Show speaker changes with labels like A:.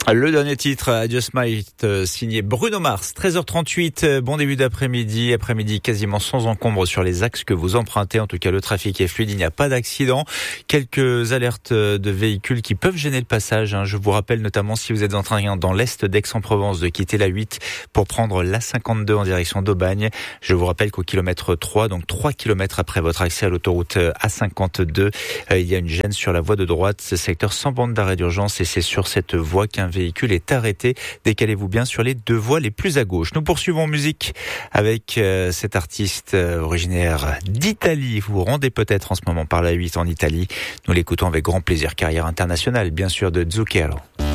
A: Le dernier titre, I Just Might, signé Bruno Mars, 13h38, bon début d'après-midi, après-midi quasiment sans encombre sur les axes que vous empruntez. En tout cas, le trafic est fluide, il n'y a pas d'accident. Quelques alertes de véhicules qui peuvent gêner le passage. Je vous rappelle notamment si vous êtes en train dans l'est d'Aix-en-Provence de quitter la 8 pour prendre la 52 en direction d'Aubagne. Je vous rappelle qu'au kilomètre 3, donc 3 kilomètres après votre accès à l'autoroute A52, il y a une gêne sur la voie de droite, ce secteur sans bande d'arrêt d'urgence, et c'est sur cette voie qu'un véhicule est arrêté. Décalez-vous bien sur les deux voies les plus à gauche. Nous poursuivons en musique avec cet artiste originaire d'Italie. Vous vous rendez peut-être en ce moment par la 8 en Italie. Nous l'écoutons avec grand plaisir. Carrière internationale, bien sûr, de Zucchero.